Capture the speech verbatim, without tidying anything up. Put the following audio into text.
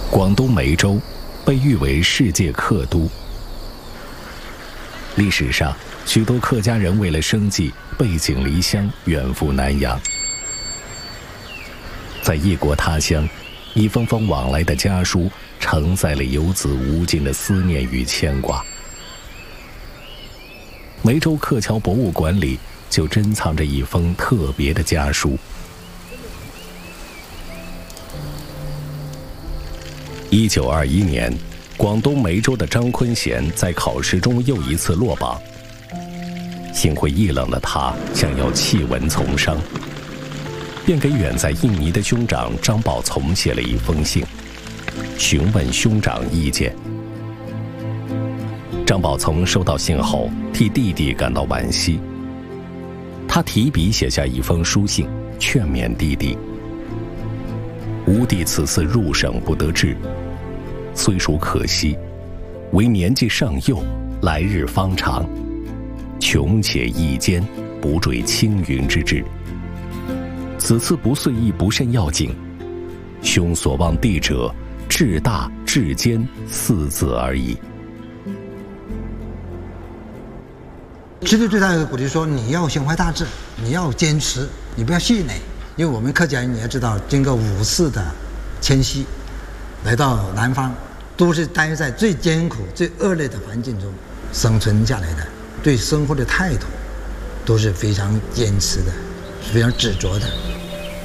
广东梅州被誉为世界客都。历史上，许多客家人为了生计，背井离乡，远赴南洋。在异国他乡，一封封往来的家书，承载了游子无尽的思念与牵挂。梅州客桥博物馆里就珍藏着一封特别的家书。一九二一年，广东梅州的张坤贤在考试中又一次落榜。心灰意冷的他想要弃文从商，便给远在印尼的兄长张宝从写了一封信，询问兄长意见。张宝从收到信后，替弟弟感到惋惜。他提笔写下一封书信，劝勉弟弟：吾弟此次入省不得志，虽属可惜，唯年纪尚幼，来日方长，穷且益坚，不坠青云之志。此次不遂亦不甚要紧，兄所望弟者，志大志坚四字而已。 其实对他的鼓励说，你要心怀大志，你要坚持，你不要气馁。因为我们客家人你也知道，经过五次的迁徙，来到南方，都是待在最艰苦、最恶劣的环境中生存下来的，对生活的态度都是非常坚持的，非常执着的。